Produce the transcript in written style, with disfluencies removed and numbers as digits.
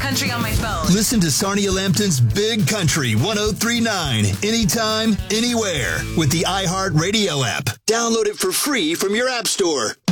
country on my phone. Listen to Sarnia Lambton's Big Country 103.9 anytime, anywhere with the iHeartRadio app. Download it for free from your app store.